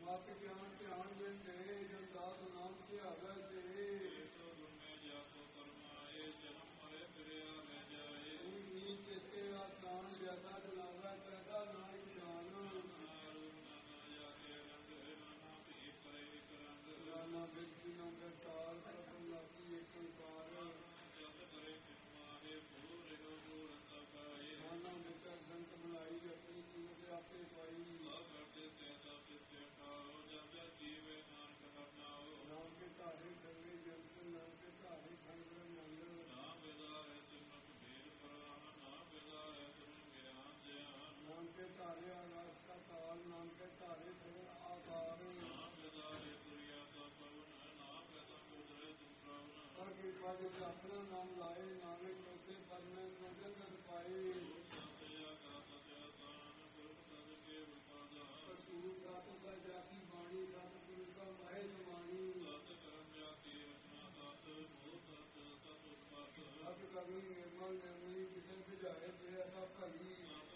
ਸਤ ਗਿਆਨ ਧਿਆਨ ਬਿਨ ਦੇ ਜਨ ਦਾਸ ਨਾਮ ਧਿਆਵੈ ਤੇ ਸੋ ਗੁਰਮੇ ਜਾਪੋ ਕਰਮਾਏ ਜਨਮ ਮਰੇ ਫਿਰਿਆ ਲੈ ਜਾਏ ਨੀ ਚੇਤੇ ਆਸਾਨ ਜੈਸਾ ਜਲਾਵੈ ਤੈਸਾ ਨਾਨਕ ਜਾਨ ਨਾਨਾ ਬਿਰਤੀ ਨਾ ਕਰਤਾਰ ਪ੍ਰਭੂ ਲਾਗੀ ਇੱਕ ਓੰਕਾਰ ਜਪ ਕਰੇ ਕਿਸਮਾਹੇ ਪੂਰੇ ਹੋ ਦੂਰ ਸਭਾਏ ਨਾਨਾ ਬਿਰਤਾ ਸੰਤ ਬੁਲਾਈ ਆਪਣੀ ਕੀਮਤ ਆਪੇ ਪਾਈ ਸਭ ਕਰਦੇ ਸਹਿਤਾ ਸਿੱਧੇ ਠਾਓ ਜਬ ਜਬ ਜੀਵੇ ਨਾਨਕ ਕਰਨਾਓ ਨਾਮ ਕੇ ਧਾਰੇ ਸੰਗੇ ਜੰਤ ਨਾਮ ਕੇ ਧਾਰੇ ਸੰਗ ਮੰਗ ਨਾਮ ਵਿਦਾਰੇ ਸਿਮਰਤ ਬੀਰ ਪਰਾਨ ਨਾਮ ਵਿਦਾਰੇ ਤੁਮ ਗਿਆਨ ਧਿਆਨ ਨਾਮ ਕੇ ਧਾਰੇ ਆਕਾਸ਼ ਕਾ ਕਾਲ ਨਾਮ ਕੇ ਧਾਰੇ ਸਗਲ ਆਕਾਰ ਨਾਮ ਵਿਦਾਰੇ ਤੁਰਿਆ ਸਭ ਪਵਨ ਨਾਮ ਵਿਦਾ ਉਦਰੇ ਤੁਮ ਪ੍ਰਵਨ ਪਰ ਕਿਰਪਾ ਜੋ ਆਪਣਾ ਨਾਮ ਲਾਏ ਨਾਨਕ ਉਸੇ ਪਦ ਮੈਂ ਸੰਗਤ ਪਾਏ ਸਤਿਆ ਕਾ ਸਤਿਆਸਾਨ ਗੁਰੂ ਸਦ ਕੇ ਵਿਪਾਦਾ ਸੂਰ ਸਾਤੋਂ ਕਾ ਜਾਤੀ ਬਾਣੀ ਸਤਿਗੁਰੂ ਕਾ ਮਾਹਿ ਜਮਾਨੀ ਸਤ ਕਰਮ ਜਾਤੀ ਰਚਨਾ ਸਤ ਮੋਹ ਸਤ ਸਤ ਉਤਪਤ ਅਬ ਕਵੀ ਨਿਰਮਲ ਨਿਰਮਲੀ ਜਿਸਨ ਭਜਾਏ ਤੇ ਅਸਾ ਭਲੀ ਨਾਮ